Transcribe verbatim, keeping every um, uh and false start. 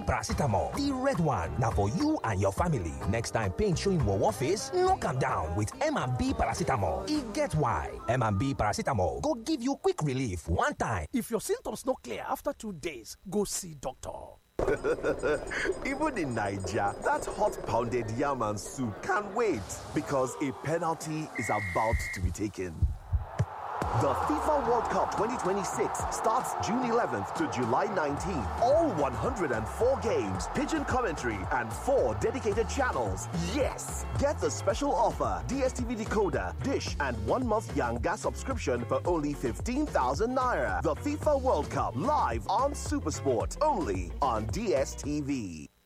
paracetamol. The red one. Now for you and your family. Next time pain show him wowo face, knock am down with M and B paracetamol. E get why. M and B paracetamol go give you quick relief one time. If your symptoms no clear after two days, go see doctor. Even in Nigeria, that hot pounded yam and soup can't wait because a penalty is about to be taken. The FIFA World Cup twenty twenty-six starts June eleventh to July nineteenth. All one hundred four games, pigeon commentary, and four dedicated channels. Yes! Get the special offer, D S T V decoder, dish, and one month Yanga subscription for only fifteen thousand naira. The FIFA World Cup live on SuperSport, only on D S T V.